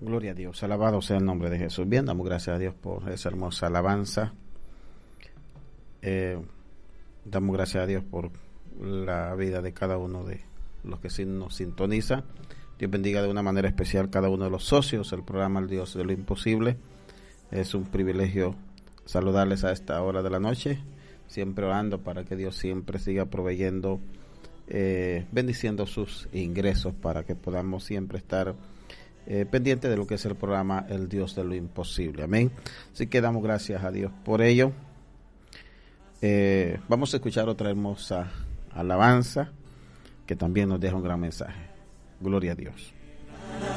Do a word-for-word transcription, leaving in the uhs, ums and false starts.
Gloria a Dios, alabado sea el nombre de Jesús. Bien, damos gracias a Dios por esa hermosa alabanza. Eh, damos gracias a Dios por la vida de cada uno de los que sí nos sintoniza. Dios bendiga de una manera especial cada uno de los socios del programa El Dios de lo Imposible. Es un privilegio saludarles a esta hora de la noche, siempre orando para que Dios siempre siga proveyendo, eh, bendiciendo sus ingresos para que podamos siempre estar eh, pendientes de lo que es el programa El Dios de lo Imposible. Amén. Así que damos gracias a Dios por ello. Eh, vamos a escuchar otra hermosa alabanza que también nos deja un gran mensaje. Gloria a Dios.